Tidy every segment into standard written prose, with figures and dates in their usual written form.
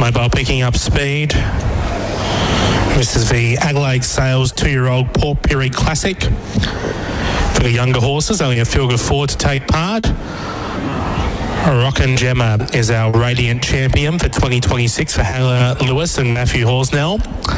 Mobile picking up speed. This is the Adelaide Sales 2-year-old Port Pirie Classic. For the younger horses, only a field of 4 to take part. Rockin' Gemma is our Radiant Champion for 2026 for Hannah Lewis and Matthew Horsnell.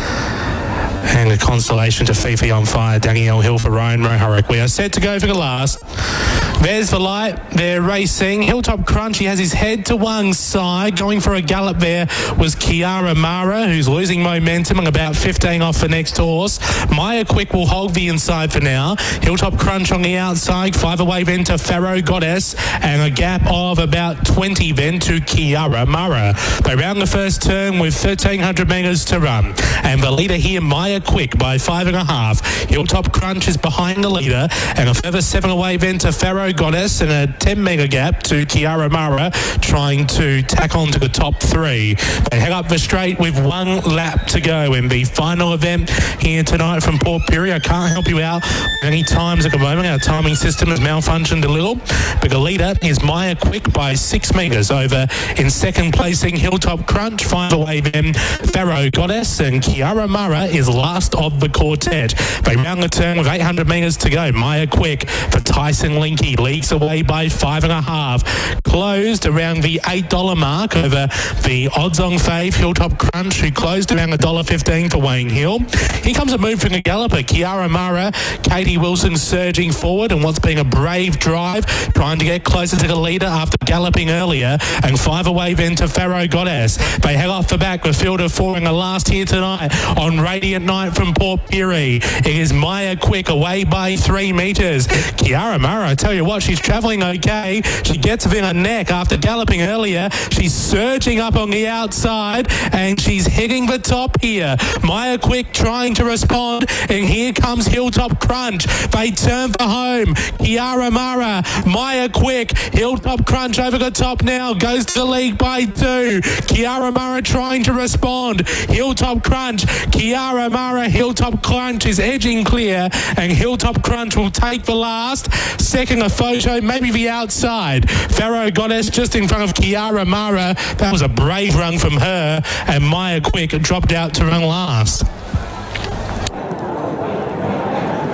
And a consolation to Fifi on Fire, Danielle Hill for Ryan Roharick. We are set to go for the last. There's the light. They're racing. Hilltop Crunch, he has his head to one side. Going for a gallop there was Kiara Mara, who's losing momentum and about 15 off the next horse. Maya Quick will hold the inside for now. Hilltop Crunch on the outside. 5 away then to Pharaoh Goddess. And a gap of about 20 then to Kiara Mara. They round the first turn with 1,300 metres to run. And the leader here, Maya Quick, by 5.5. Hilltop Crunch is behind the leader. And a further 7 away then to Pharaoh Goddess, and a 10 metre gap to Kiara Mara, trying to tack on to the top 3. They head up the straight with 1 lap to go in the final event here tonight from Port Pirie. I can't help you out many times at the moment. Our timing system has malfunctioned a little, but the leader is Maya Quick by 6 metres over. In second placing, Hilltop Crunch. 5 away then Pharaoh Goddess, and Kiara Mara is last of the quartet. They round the turn with 800 metres to go. Maya Quick for Tyson Linky leagues away by 5.5. Closed around the $8 mark over the odds-on fave Hilltop Crunch, who closed around $1.15 for Wayne Hill. Here comes a move from the galloper, Kiara Mara. Katie Wilson surging forward, and what's been a brave drive, trying to get closer to the leader after galloping earlier. And 5 away then to Pharaoh Goddess. They head off the back, the field of 4 in the last here tonight on Radiant Night from Port Pirie. It is Maya Quick away by 3 metres. Kiara Mara, I tell you what, she's travelling okay. She gets within a neck after galloping earlier. She's surging up on the outside, and she's hitting the top here. Maya Quick trying to respond, and here comes Hilltop Crunch. They turn for home. Kiara Mara, Maya Quick, Hilltop Crunch over the top now, goes to the lead by 2. Kiara Mara trying to respond. Hilltop Crunch, Kiara Mara, Hilltop Crunch is edging clear, and Hilltop Crunch will take the last. Second a photo, maybe the outside. Pharaoh Goddess just in front of Kiara Mara. That was a brave run from her, and Maya Quick dropped out to run last.